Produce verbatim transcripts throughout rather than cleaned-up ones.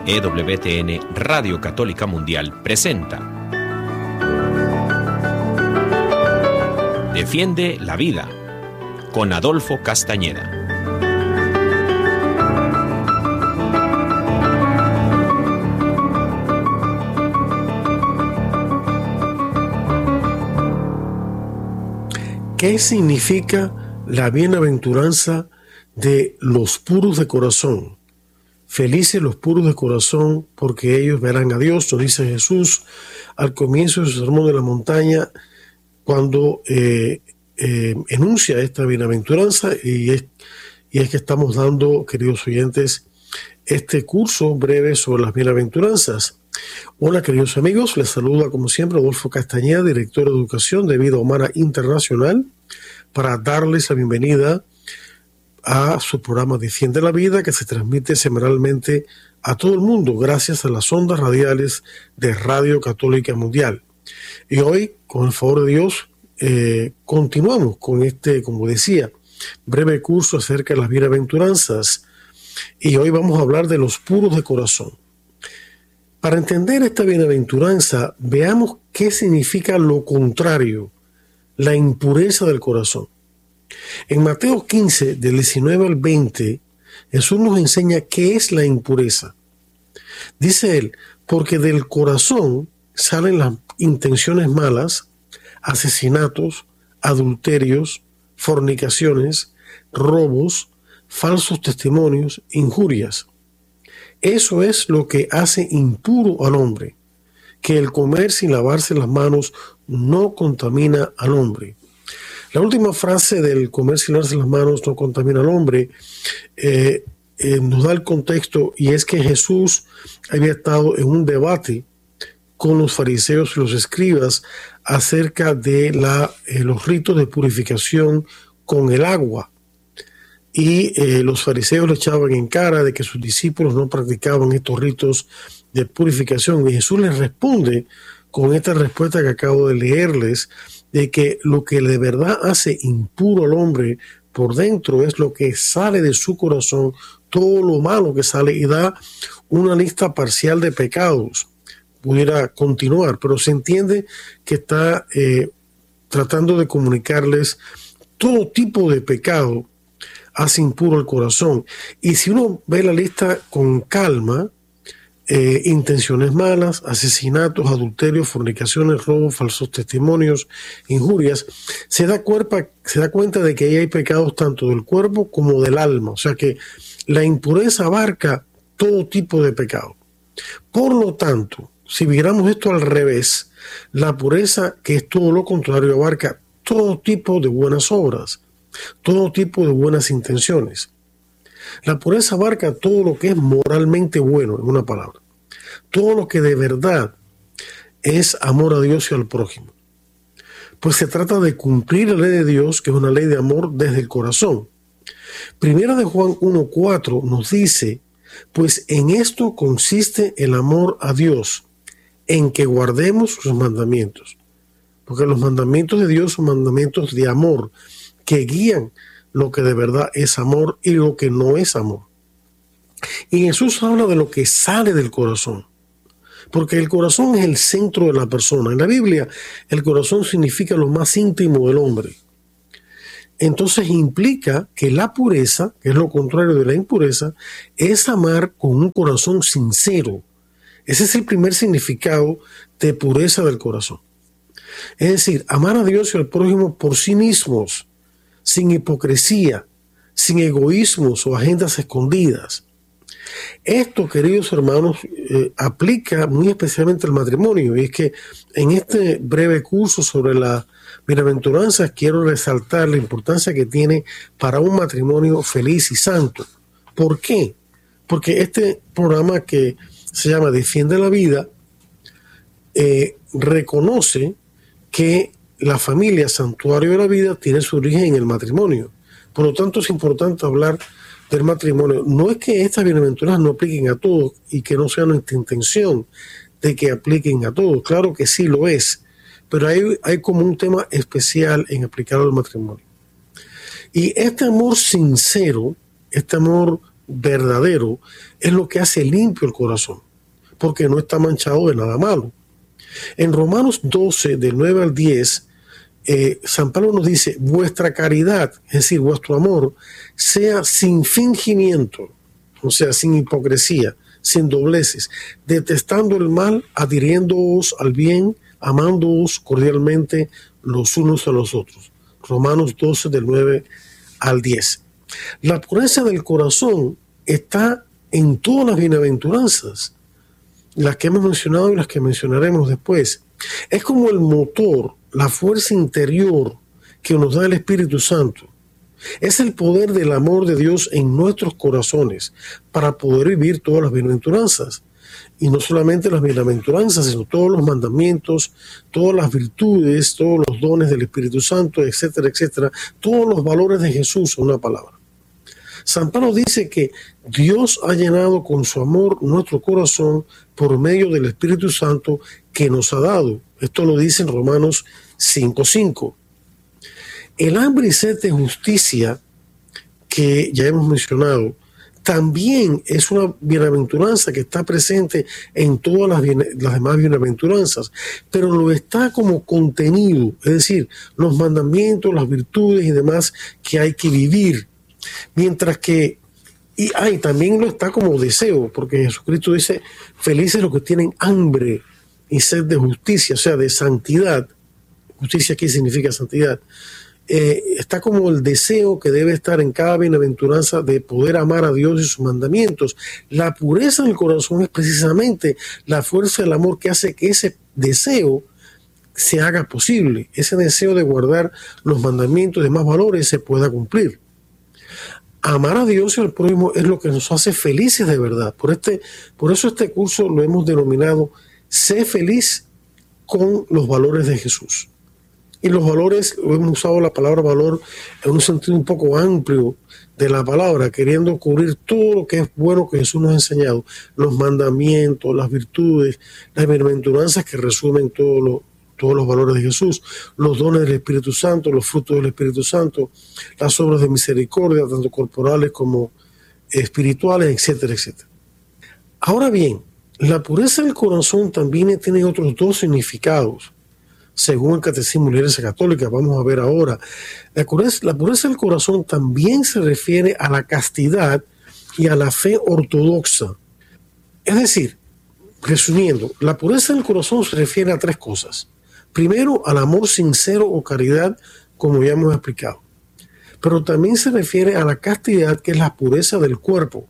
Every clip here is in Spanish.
E W T N Radio Católica Mundial presenta Defiende la Vida con Adolfo Castañeda. ¿Qué significa la bienaventuranza de los puros de corazón? Felices los puros de corazón, porque ellos verán a Dios, nos dice Jesús al comienzo de su sermón de la montaña, cuando eh, eh, enuncia esta bienaventuranza, y es, y es que estamos dando, queridos oyentes, este curso breve sobre las bienaventuranzas. Hola, queridos amigos, les saluda como siempre Adolfo Castañeda, director de Educación de Vida Humana Internacional, para darles la bienvenida a su programa Defiende la Vida, que se transmite semanalmente a todo el mundo gracias a las ondas radiales de Radio Católica Mundial. Y hoy, con el favor de Dios, eh, continuamos con este, como decía, breve curso acerca de las bienaventuranzas. Y hoy vamos a hablar de los puros de corazón. Para entender esta bienaventuranza, veamos qué significa lo contrario, la impureza del corazón. En Mateo quince, del diecinueve al veinte, Jesús nos enseña qué es la impureza. Dice él, porque del corazón salen las intenciones malas, asesinatos, adulterios, fornicaciones, robos, falsos testimonios, injurias. Eso es lo que hace impuro al hombre, que el comer sin lavarse las manos no contamina al hombre. La última frase del comer sin lavarse las manos no contamina al hombre eh, eh, nos da el contexto, y es que Jesús había estado en un debate con los fariseos y los escribas acerca de la, eh, los ritos de purificación con el agua. Y eh, los fariseos le echaban en cara de que sus discípulos no practicaban estos ritos de purificación. Y Jesús les responde con esta respuesta que acabo de leerles, de que lo que de verdad hace impuro al hombre por dentro es lo que sale de su corazón, todo lo malo que sale, y da una lista parcial de pecados. Pudiera continuar, pero se entiende que está eh, tratando de comunicarles todo tipo de pecado hace impuro el corazón. Y si uno ve la lista con calma, eh, intenciones malas, asesinatos, adulterios, fornicaciones, robos, falsos testimonios, injurias, se da, cuerpa, se da cuenta de que ahí hay pecados tanto del cuerpo como del alma. O sea que la impureza abarca todo tipo de pecado. Por lo tanto, si viéramos esto al revés, la pureza, que es todo lo contrario, abarca todo tipo de buenas obras, todo tipo de buenas intenciones. La pureza abarca todo lo que es moralmente bueno, en una palabra. Todo lo que de verdad es amor a Dios y al prójimo. Pues se trata de cumplir la ley de Dios, que es una ley de amor desde el corazón. Primera de Juan uno cuatro nos dice, pues en esto consiste el amor a Dios, en que guardemos sus mandamientos. Porque los mandamientos de Dios son mandamientos de amor, que guían lo que de verdad es amor y lo que no es amor. Y Jesús habla de lo que sale del corazón, porque el corazón es el centro de la persona. En la Biblia, el corazón significa lo más íntimo del hombre. Entonces implica que la pureza, que es lo contrario de la impureza, es amar con un corazón sincero. Ese es el primer significado de pureza del corazón. Es decir, amar a Dios y al prójimo por sí mismos, sin hipocresía, sin egoísmos o agendas escondidas. Esto, queridos hermanos, eh, aplica muy especialmente al matrimonio, y es que en este breve curso sobre las bienaventuranzas quiero resaltar la importancia que tiene para un matrimonio feliz y santo. ¿Por qué? Porque este programa, que se llama Defiende la Vida, eh, reconoce que la familia, santuario de la vida, tiene su origen en el matrimonio. Por lo tanto, es importante hablar del matrimonio. No es que estas bienaventuranzas no apliquen a todos y que no sea nuestra intención de que apliquen a todos. Claro que sí lo es, pero hay, hay como un tema especial en aplicar al matrimonio. Y este amor sincero, este amor verdadero es lo que hace limpio el corazón, porque no está manchado de nada malo. En Romanos doce, del nueve al diez, eh, San Pablo nos dice: vuestra caridad, es decir, vuestro amor, sea sin fingimiento, o sea, sin hipocresía, sin dobleces, detestando el mal, adhiriéndoos al bien, amándoos cordialmente los unos a los otros. Romanos doce, del nueve al diez. La pureza del corazón está en todas las bienaventuranzas, las que hemos mencionado y las que mencionaremos después. Es como el motor, la fuerza interior que nos da el Espíritu Santo. Es el poder del amor de Dios en nuestros corazones para poder vivir todas las bienaventuranzas. Y no solamente las bienaventuranzas, sino todos los mandamientos, todas las virtudes, todos los dones del Espíritu Santo, etcétera, etcétera. Todos los valores de Jesús, en una palabra. San Pablo dice que Dios ha llenado con su amor nuestro corazón por medio del Espíritu Santo que nos ha dado. Esto lo dice en Romanos cinco cinco. El hambre y sed de justicia, que ya hemos mencionado, también es una bienaventuranza que está presente en todas las, bien, las demás bienaventuranzas, pero lo está como contenido, es decir, los mandamientos, las virtudes y demás que hay que vivir. Mientras que, y hay, también lo está como deseo, porque Jesucristo dice: felices los que tienen hambre y sed de justicia, o sea, de santidad. Justicia aquí significa santidad. Eh, está como el deseo que debe estar en cada bienaventuranza de poder amar a Dios y sus mandamientos. La pureza del corazón es precisamente la fuerza del amor que hace que ese deseo se haga posible, ese deseo de guardar los mandamientos y demás valores se pueda cumplir. Amar a Dios y al prójimo es lo que nos hace felices de verdad. Por, este, por eso este curso lo hemos denominado Sé feliz con los valores de Jesús. Y los valores, hemos usado la palabra valor en un sentido un poco amplio de la palabra, queriendo cubrir todo lo que es bueno que Jesús nos ha enseñado, los mandamientos, las virtudes, las bienaventuranzas que resumen todo lo, todos los valores de Jesús, los dones del Espíritu Santo, los frutos del Espíritu Santo, las obras de misericordia, tanto corporales como espirituales, etcétera, etcétera. Ahora bien, la pureza del corazón también tiene otros dos significados, según el Catecismo de la Iglesia Católica. Vamos a ver ahora. La pureza, la pureza del corazón también se refiere a la castidad y a la fe ortodoxa. Es decir, resumiendo, la pureza del corazón se refiere a tres cosas. Primero, al amor sincero o caridad, como ya hemos explicado. Pero también se refiere a la castidad, que es la pureza del cuerpo.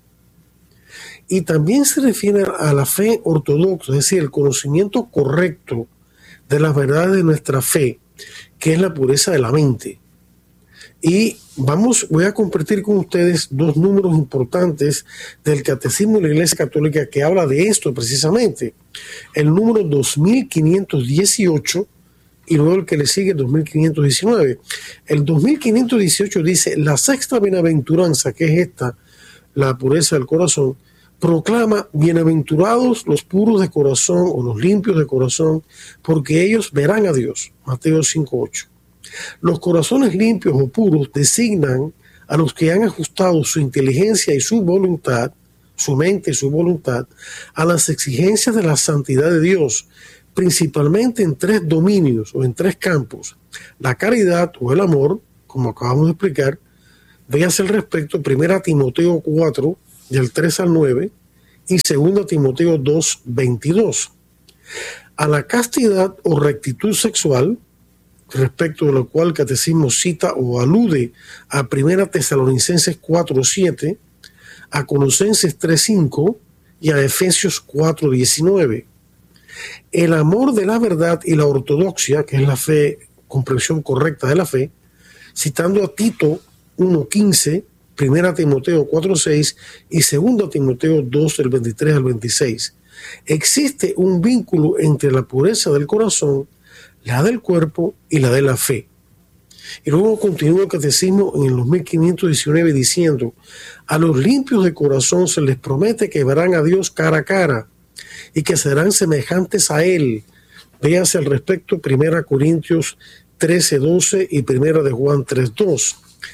Y también se refiere a la fe ortodoxa, es decir, el conocimiento correcto de las verdades de nuestra fe, que es la pureza de la mente. Y vamos, voy a compartir con ustedes dos números importantes del Catecismo de la Iglesia Católica que habla de esto precisamente. El número dos mil quinientos dieciocho y luego el que le sigue, el dos mil quinientos diecinueve. El dos mil quinientos dieciocho dice: la sexta bienaventuranza, que es esta, la pureza del corazón, proclama: bienaventurados los puros de corazón o los limpios de corazón, porque ellos verán a Dios. Mateo cinco ocho. Los corazones limpios o puros designan a los que han ajustado su inteligencia y su voluntad, su mente y su voluntad, a las exigencias de la santidad de Dios, principalmente en tres dominios o en tres campos: la caridad o el amor, como acabamos de explicar. Véase al respecto primera Timoteo cuatro, del tres al nueve, y segunda Timoteo dos, veintidós. A la castidad o rectitud sexual, respecto de lo cual el Catecismo cita o alude a primera Tesalonicenses cuatro, siete, a Colosenses tres, cinco y a Efesios cuatro, diecinueve. El amor de la verdad y la ortodoxia, que es la fe, comprensión correcta de la fe, citando a Tito uno, quince, primera Timoteo cuatro, seis y segunda Timoteo dos, del veintitrés al veintiséis. Existe un vínculo entre la pureza del corazón, la del cuerpo y la de la fe. Y luego continúa el Catecismo en el dos mil quinientos diecinueve diciendo: a los limpios de corazón se les promete que verán a Dios cara a cara y que serán semejantes a Él. Véase al respecto primera Corintios trece, doce y primera de Juan tres, dos.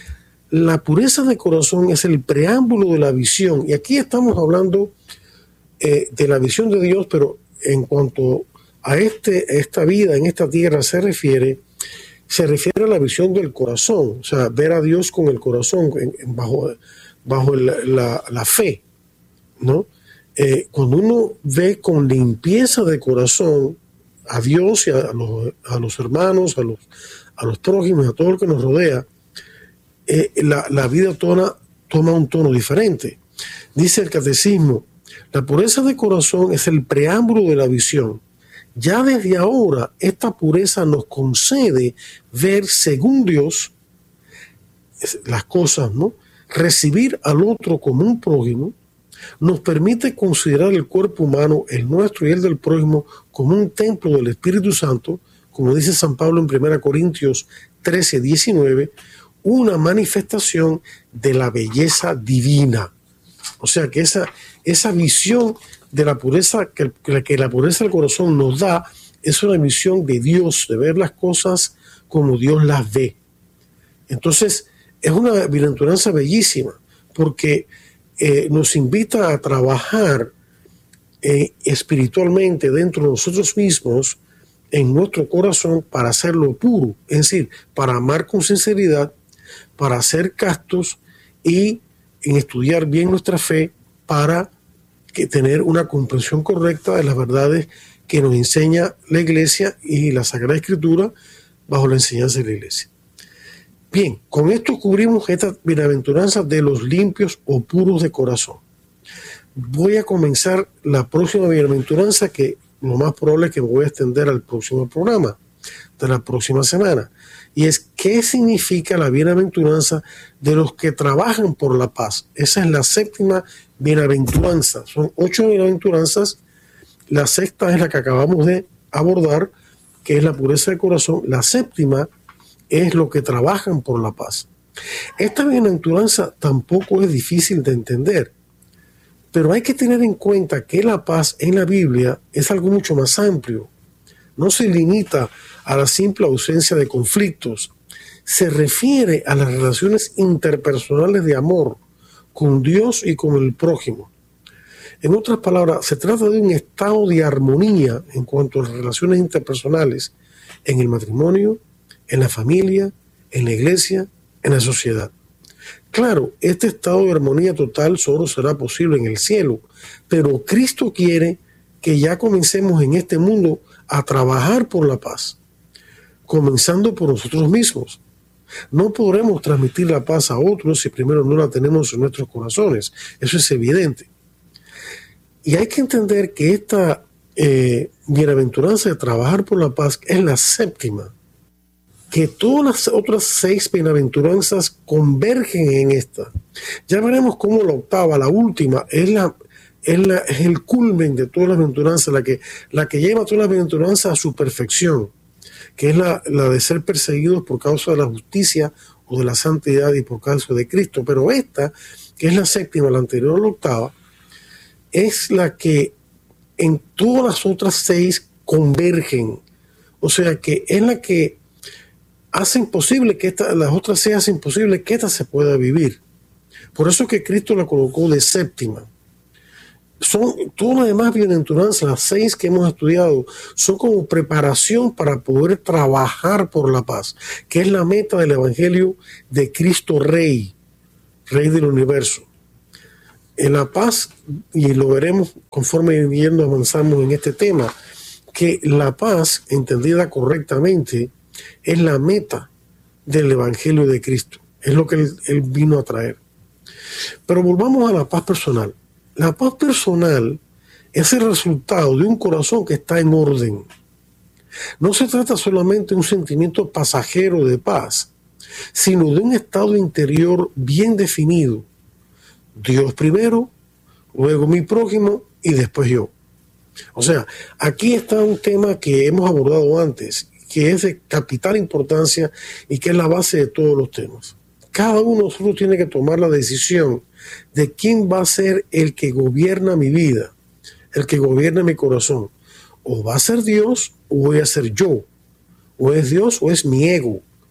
la pureza de corazón es el preámbulo de la visión. Y aquí estamos hablando eh, de la visión de Dios, pero en cuanto a este, esta vida en esta tierra se refiere, se refiere a la visión del corazón, o sea, ver a Dios con el corazón, en, en bajo, bajo la, la, la fe, ¿no? Eh, cuando uno ve con limpieza de corazón a Dios y a, a, los, a los hermanos, a los, a los prójimos, a todo lo que nos rodea, eh, la, la vida toma, toma un tono diferente. Dice el catecismo, la pureza de corazón es el preámbulo de la visión. Ya desde ahora esta pureza nos concede ver según Dios las cosas, ¿no? Recibir al otro como un prójimo, nos permite considerar el cuerpo humano, el nuestro y el del prójimo, como un templo del Espíritu Santo, como dice San Pablo en primera Corintios trece, diecinueve, una manifestación de la belleza divina. O sea que esa, esa visión de la pureza que, que la pureza del corazón nos da es una visión de Dios, de ver las cosas como Dios las ve. Entonces es una bienaventuranza bellísima porque eh, nos invita a trabajar eh, espiritualmente dentro de nosotros mismos, en nuestro corazón, para hacerlo puro, es decir, para amar con sinceridad, para ser castos y en estudiar bien nuestra fe, para que tener una comprensión correcta de las verdades que nos enseña la Iglesia y la Sagrada Escritura bajo la enseñanza de la Iglesia. Bien, con esto cubrimos esta bienaventuranza de los limpios o puros de corazón. Voy a comenzar la próxima bienaventuranza, que lo más probable es que me voy a extender al próximo programa de la próxima semana. Y es, ¿qué significa la bienaventuranza de los que trabajan por la paz? Esa es la séptima bienaventuranza. Son ocho bienaventuranzas. La sexta es la que acabamos de abordar, que es la pureza de corazón. La séptima es los que trabajan por la paz. Esta bienaventuranza tampoco es difícil de entender, pero hay que tener en cuenta que la paz en la Biblia es algo mucho más amplio. No se limita a la simple ausencia de conflictos. Se refiere a las relaciones interpersonales de amor con Dios y con el prójimo. En otras palabras, se trata de un estado de armonía en cuanto a las relaciones interpersonales en el matrimonio, en la familia, en la iglesia, en la sociedad. Claro, este estado de armonía total solo será posible en el cielo, pero Cristo quiere que ya comencemos en este mundo a trabajar por la paz, comenzando por nosotros mismos. No podremos transmitir la paz a otros si primero no la tenemos en nuestros corazones. Eso es evidente. Y hay que entender que esta eh, bienaventuranza de trabajar por la paz es la séptima, que todas las otras seis bienaventuranzas convergen en esta. Ya veremos cómo la octava, la última, es, la, es, la, es el culmen de todas las bienaventuranzas, la que, la que lleva a todas las bienaventuranzas a su perfección, que es la, la de ser perseguidos por causa de la justicia o de la santidad y por causa de Cristo. Pero esta, que es la séptima, la anterior a la octava, es la que en todas las otras seis convergen. O sea que es la que hacen posible que esta, las otras seis hacen posible que esta se pueda vivir. Por eso es que Cristo la colocó de séptima. Son todas las demás bienaventuranzas, las seis que hemos estudiado, son como preparación para poder trabajar por la paz, que es la meta del Evangelio de Cristo Rey, Rey del universo. En la paz, y lo veremos conforme yendo avanzamos en este tema, que la paz, entendida correctamente, es la meta del Evangelio de Cristo. Es lo que él, él vino a traer. Pero volvamos a la paz personal. La paz personal es el resultado de un corazón que está en orden. No se trata solamente de un sentimiento pasajero de paz, sino de un estado interior bien definido. Dios primero, luego mi prójimo y después yo. O sea, aquí está un tema que hemos abordado antes, que es de capital importancia y que es la base de todos los temas. Cada uno de nosotros tiene que tomar la decisión de quién va a ser el que gobierna mi vida, el que gobierna mi corazón. O va a ser Dios o voy a ser yo. O es Dios o es mi ego.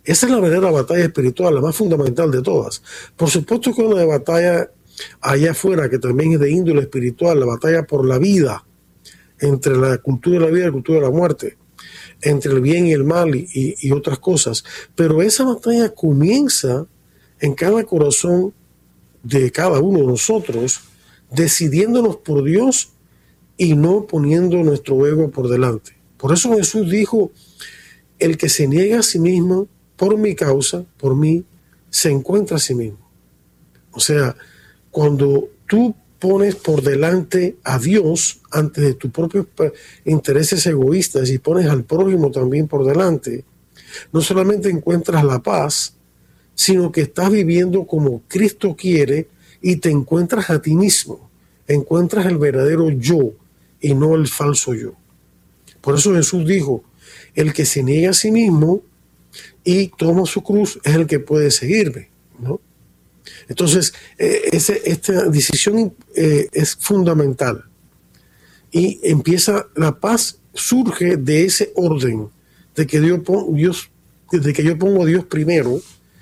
Esa es la verdadera batalla espiritual, la más fundamental de todas. Por supuesto que una batalla allá afuera, que también es de índole espiritual, la batalla por la vida, entre la cultura de la vida y la cultura de la muerte, entre el bien y el mal y, y, y otras cosas. Pero esa batalla comienza en cada corazón de cada uno de nosotros, decidiéndonos por Dios y no poniendo nuestro ego por delante. Por eso Jesús dijo, el que se niega a sí mismo por mi causa, por mí, se encuentra a sí mismo. O sea, cuando tú pones por delante a Dios antes de tus propios intereses egoístas y pones al prójimo también por delante, no solamente encuentras la paz, sino que estás viviendo como Cristo quiere y te encuentras a ti mismo, encuentras el verdadero yo y no el falso yo. Por eso Jesús dijo, el que se niega a sí mismo y toma su cruz es el que puede seguirme, ¿no? Entonces, eh, ese, esta decisión eh, es fundamental. Y empieza, la paz surge de ese orden, de que Dios, Dios, de que yo pongo a Dios primero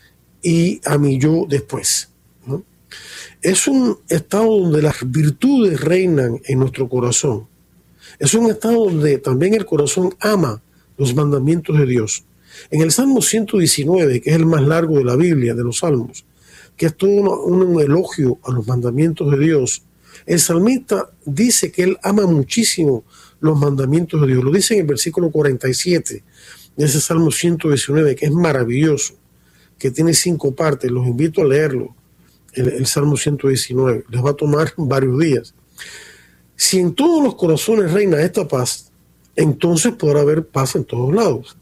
y a mi yo después, ¿no? Es un estado donde las virtudes reinan en nuestro corazón. Es un estado donde también el corazón ama los mandamientos de Dios. En el Salmo ciento diecinueve, que es el más largo de la Biblia, de los Salmos, que es todo un, un elogio a los mandamientos de Dios, el salmista dice que él ama muchísimo los mandamientos de Dios. Lo dice en el versículo cuarenta y siete de ese Salmo ciento diecinueve, que es maravilloso, que tiene cinco partes. Los invito a leerlo, el, el Salmo ciento diecinueve. Les va a tomar varios días. Si en todos los corazones reina esta paz, entonces podrá haber paz en todos lados.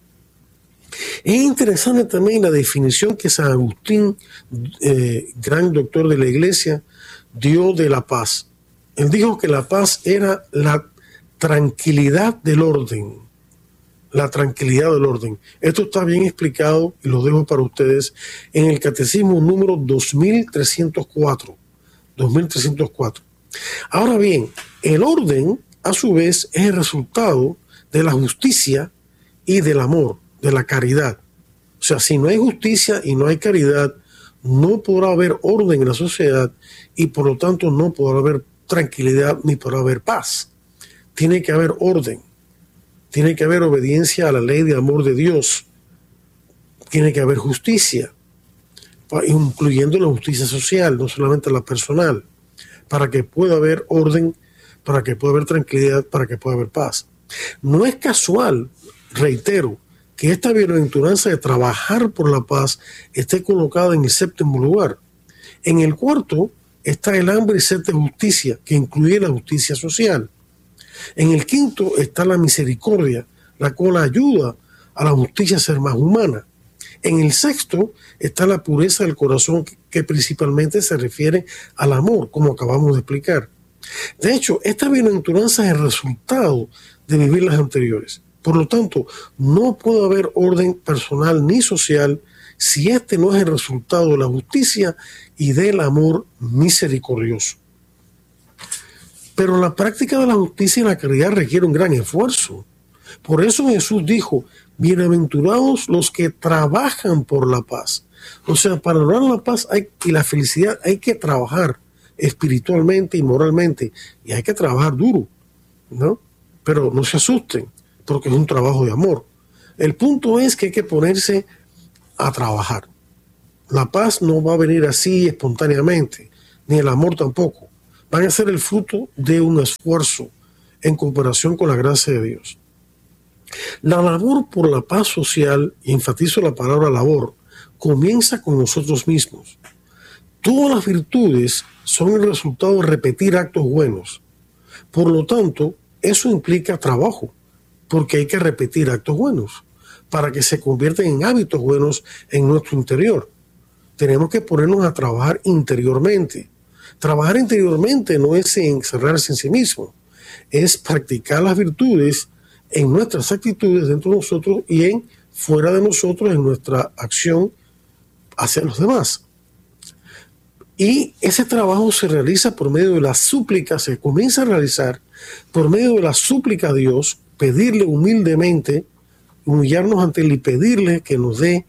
Es interesante también la definición que San Agustín, eh, gran doctor de la Iglesia, dio de la paz. Él dijo que la paz era la tranquilidad del orden. La tranquilidad del orden. Esto está bien explicado y lo dejo para ustedes en el Catecismo número dos mil trescientos cuatro. dos mil trescientos cuatro. Ahora bien, el orden, a su vez, es el resultado de la justicia y del amor, de la caridad. O sea, si no hay justicia y no hay caridad, no podrá haber orden en la sociedad y por lo tanto no podrá haber tranquilidad ni podrá haber paz. Tiene que haber orden, tiene que haber obediencia a la ley de amor de Dios, tiene que haber justicia, incluyendo la justicia social, no solamente la personal, para que pueda haber orden, para que pueda haber tranquilidad, para que pueda haber paz. No es casual, reitero, que esta bienaventuranza de trabajar por la paz esté colocada en el séptimo lugar. En el cuarto está el hambre y sed de justicia, que incluye la justicia social. En el quinto está la misericordia, la cual ayuda a la justicia a ser más humana. En el sexto está la pureza del corazón, que principalmente se refiere al amor, como acabamos de explicar. De hecho, esta bienaventuranza es el resultado de vivir las anteriores. Por lo tanto, no puede haber orden personal ni social si este no es el resultado de la justicia y del amor misericordioso. Pero la práctica de la justicia y la caridad requiere un gran esfuerzo. Por eso Jesús dijo, bienaventurados los que trabajan por la paz. O sea, para lograr la paz hay, y la felicidad hay que trabajar espiritualmente y moralmente. Y hay que trabajar duro, ¿no? Pero no se asusten, porque es un trabajo de amor. El punto es que hay que ponerse a trabajar. La paz no va a venir así espontáneamente, ni el amor tampoco. Van a ser el fruto de un esfuerzo en cooperación con la gracia de Dios. La labor por la paz social, y enfatizo la palabra labor, comienza con nosotros mismos. Todas las virtudes son el resultado de repetir actos buenos. Por lo tanto, eso implica trabajo, porque hay que repetir actos buenos para que se conviertan en hábitos buenos en nuestro interior. Tenemos que ponernos a trabajar interiormente. Trabajar interiormente no es encerrarse en sí mismo, es practicar las virtudes en nuestras actitudes dentro de nosotros y en fuera de nosotros en nuestra acción hacia los demás. Y ese trabajo se realiza por medio de la súplica, se comienza a realizar por medio de la súplica a Dios, pedirle humildemente, humillarnos ante Él y pedirle que nos dé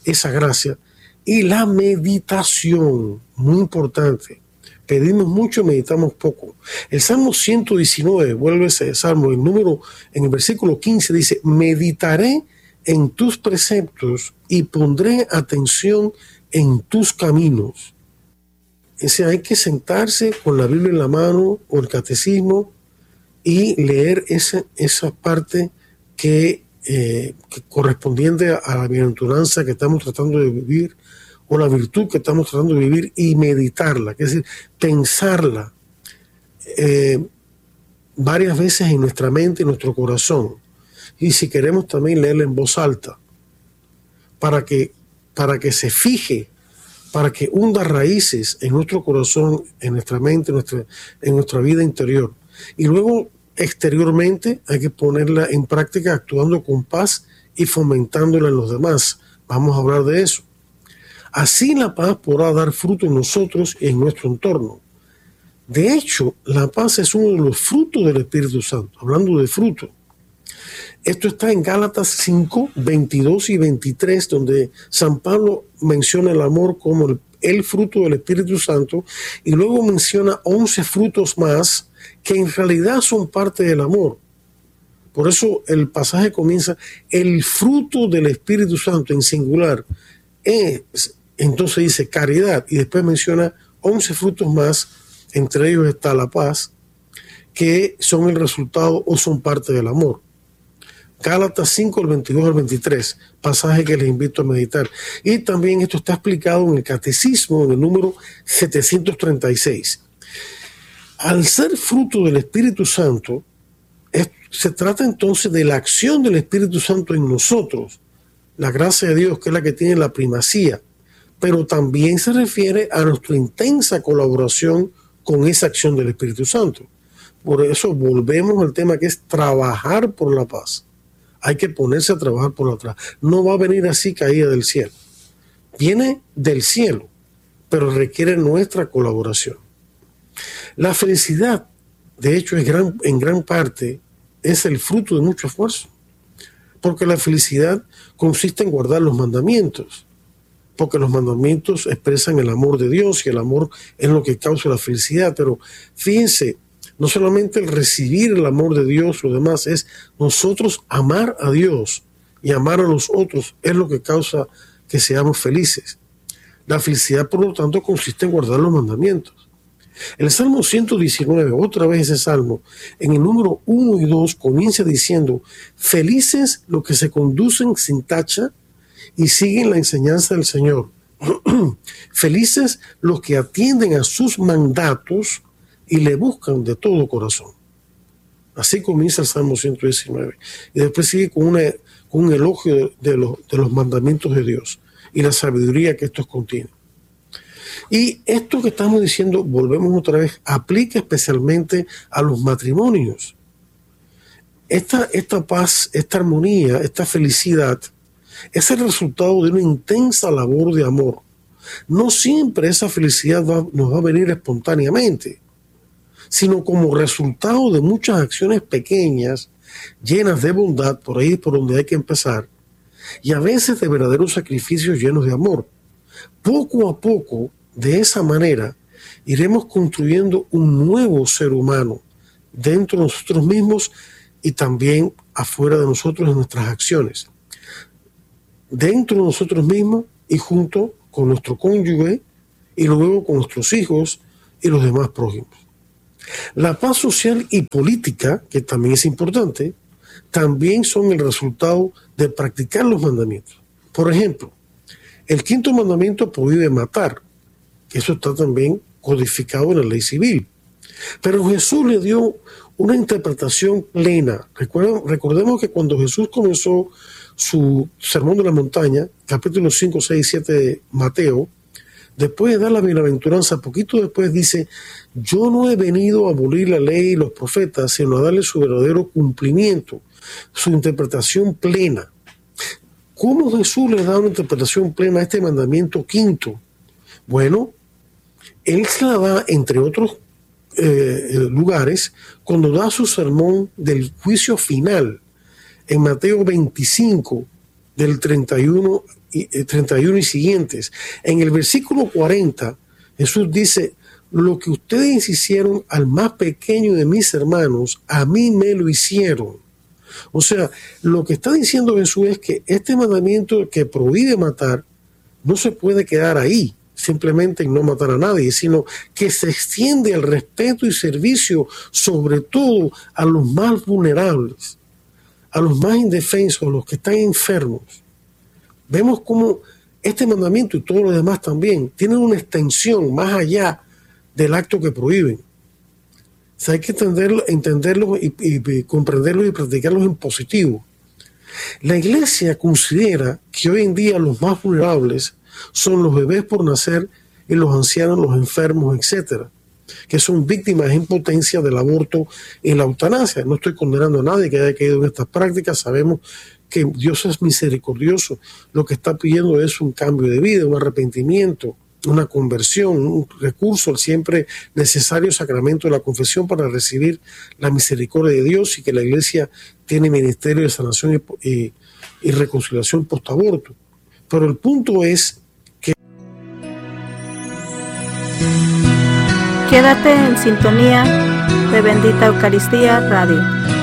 esa gracia. Y la meditación, muy importante. Pedimos mucho, meditamos poco. El Salmo ciento diecinueve, vuelve ese Salmo, el número, en el versículo quince dice, meditaré en tus preceptos y pondré atención en tus caminos. O sea, hay que sentarse con la Biblia en la mano o el catecismo y leer esa, esa parte que, eh, que correspondiente a la bienaventuranza que estamos tratando de vivir, o la virtud que estamos tratando de vivir, y meditarla, es decir, pensarla eh, varias veces en nuestra mente, en nuestro corazón, y si queremos también leerla en voz alta, para que, para que se fije, para que hunda raíces en nuestro corazón, en nuestra mente, en nuestra, en nuestra vida interior. Y luego, exteriormente, hay que ponerla en práctica actuando con paz y fomentándola en los demás. Vamos a hablar de eso. Así la paz podrá dar fruto en nosotros y en nuestro entorno. De hecho, la paz es uno de los frutos del Espíritu Santo. Hablando de fruto, esto está en Gálatas cinco, veintidós y veintitrés, donde San Pablo menciona el amor como el, el fruto del Espíritu Santo, y luego menciona once frutos más que en realidad son parte del amor. Por eso el pasaje comienza, el fruto del Espíritu Santo en singular es... Entonces dice caridad, y después menciona once frutos más, entre ellos está la paz, que son el resultado o son parte del amor. Gálatas cinco, el veintidós al veintitrés, pasaje que les invito a meditar. Y también esto está explicado en el Catecismo, en el número setecientos treinta y seis. Al ser fruto del Espíritu Santo, es, se trata entonces de la acción del Espíritu Santo en nosotros, la gracia de Dios, que es la que tiene la primacía, pero también se refiere a nuestra intensa colaboración con esa acción del Espíritu Santo. Por eso volvemos al tema que es trabajar por la paz. Hay que ponerse a trabajar por la paz. No va a venir así caída del cielo. Viene del cielo, pero requiere nuestra colaboración. La felicidad, de hecho, es gran, en gran parte es el fruto de mucho esfuerzo, porque la felicidad consiste en guardar los mandamientos, porque los mandamientos expresan el amor de Dios y el amor es lo que causa la felicidad. Pero fíjense, no solamente el recibir el amor de Dios, lo demás es nosotros amar a Dios y amar a los otros es lo que causa que seamos felices. La felicidad, por lo tanto, consiste en guardar los mandamientos. El Salmo ciento diecinueve, otra vez ese Salmo, en el número uno y dos comienza diciendo, felices los que se conducen sin tacha y siguen la enseñanza del Señor. Felices los que atienden a sus mandatos y le buscan de todo corazón. Así comienza el Salmo ciento diecinueve. Y después sigue con, una, con un elogio de, de, los, de los mandamientos de Dios y la sabiduría que estos contienen. Y esto que estamos diciendo, volvemos otra vez, aplica especialmente a los matrimonios. Esta, esta paz, esta armonía, esta felicidad es el resultado de una intensa labor de amor. No siempre esa felicidad va, nos va a venir espontáneamente, sino como resultado de muchas acciones pequeñas, llenas de bondad, por ahí por donde hay que empezar, y a veces de verdaderos sacrificios llenos de amor. Poco a poco, de esa manera, iremos construyendo un nuevo ser humano dentro de nosotros mismos y también afuera de nosotros en nuestras acciones. Dentro de nosotros mismos y junto con nuestro cónyuge y luego con nuestros hijos y los demás prójimos. La paz social y política, que también es importante, también son el resultado de practicar los mandamientos. Por ejemplo, el quinto mandamiento prohíbe matar, que eso está también codificado en la ley civil. Pero Jesús le dio una interpretación plena. Recuerden, recordemos que cuando Jesús comenzó su sermón de la montaña, capítulos cinco, seis y siete de Mateo, después de dar la bienaventuranza, poquito después dice, yo no he venido a abolir la ley y los profetas, sino a darle su verdadero cumplimiento, su interpretación plena. ¿Cómo Jesús le da una interpretación plena a este mandamiento quinto? Bueno, él se la da, entre otros eh, lugares, cuando da su sermón del juicio final, en Mateo veinticinco, del treinta y uno treinta y uno y siguientes. En el versículo cuarenta, Jesús dice: lo que ustedes hicieron al más pequeño de mis hermanos, a mí me lo hicieron. O sea, lo que está diciendo Jesús es que este mandamiento que prohíbe matar no se puede quedar ahí, simplemente en no matar a nadie, sino que se extiende al respeto y servicio, sobre todo a los más vulnerables, a los más indefensos, a los que están enfermos. Vemos cómo este mandamiento y todo lo demás también tienen una extensión más allá del acto que prohíben. O sea, hay que entenderlo, entenderlo y, y, y comprenderlo y practicarlos en positivo. La Iglesia considera que hoy en día los más vulnerables son los bebés por nacer y los ancianos, los enfermos, etcétera, que son víctimas en potencia del aborto y la eutanasia. No estoy condenando a nadie que haya caído en estas prácticas. Sabemos que Dios es misericordioso. Lo que está pidiendo es un cambio de vida, un arrepentimiento, una conversión, un recurso al siempre necesario sacramento de la confesión para recibir la misericordia de Dios, y que la Iglesia tiene ministerio de sanación y, y, y reconciliación post-aborto. Pero el punto es que... Quédate en sintonía de Bendita Eucaristía Radio.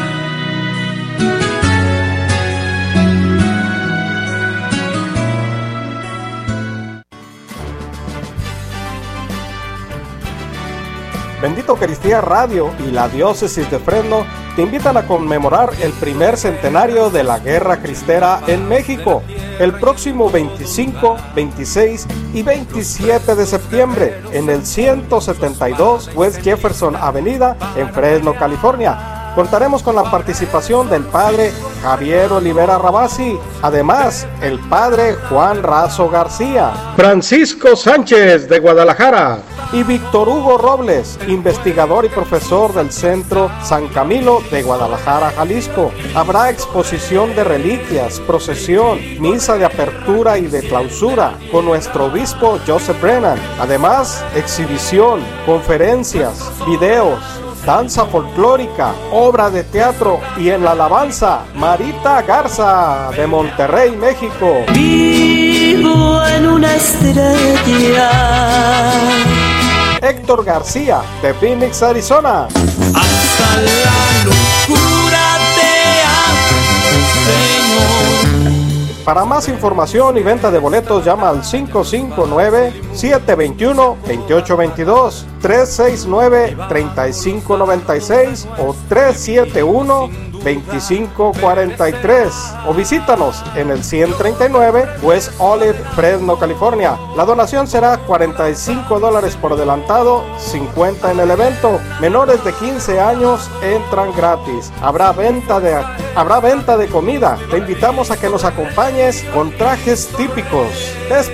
Bendita Eucaristía Radio y la Diócesis de Fresno te invitan a conmemorar el primer centenario de la Guerra Cristera en México, el próximo veinticinco, veintiséis y veintisiete de septiembre en el ciento setenta y dos West Jefferson Avenida en Fresno, California. Contaremos con la participación del padre Javier Olivera Rabasi, además el padre Juan Razo García, Francisco Sánchez de Guadalajara y Víctor Hugo Robles, investigador y profesor del Centro San Camilo de Guadalajara, Jalisco. Habrá exposición de reliquias, procesión, misa de apertura y de clausura con nuestro obispo Joseph Brennan. Además, exhibición, conferencias, videos, danza folclórica, obra de teatro y en la alabanza, Marita Garza de Monterrey, México. Vivo en una estrella. Héctor García de Phoenix, Arizona. Hasta la locura te amo, Señor. Para más información y venta de boletos, llama al cinco cinco nueve, siete dos uno, dos ocho dos dos, tres seis nueve, tres cinco nueve seis o tres siete uno, dos cinco cuatro tres, o visítanos en el ciento treinta y nueve West Olive, Fresno, California. La donación será cuarenta y cinco dólares por adelantado, cincuenta en el evento. Menores de quince años entran gratis. Habrá venta de, habrá venta de comida. Te invitamos a que nos acompañes con trajes típicos.